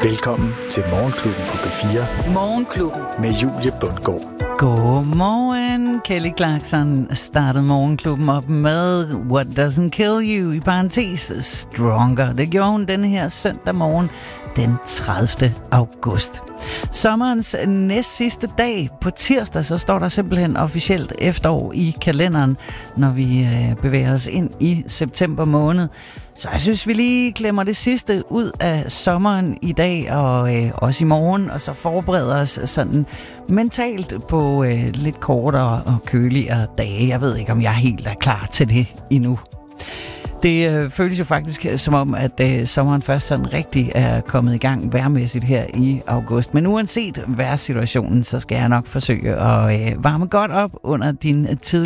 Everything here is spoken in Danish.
Velkommen til Morgenklubben på P4. Morgenklubben. Med Julie Bundgaard. Godmorgen. Kelly Clarkson startede Morgenklubben op med What Doesn't Kill You, i parentes Stronger. Det gjorde hun denne her søndag morgen, den 30. august. Sommerens næst sidste dag på tirsdag, så står der simpelthen officielt efterår i kalenderen, når vi bevæger os ind i september måned. Så jeg synes, vi lige klemmer det sidste ud af sommeren i dag og også i morgen, og så forbereder os sådan mentalt på lidt kortere og køligere dage. Jeg ved ikke, om jeg helt er klar til det endnu. Det føles jo faktisk som om, at sommeren først sådan rigtig er kommet i gang vejrmæssigt her i august. Men uanset vejrsituationen, så skal jeg nok forsøge at varme godt op under din tid.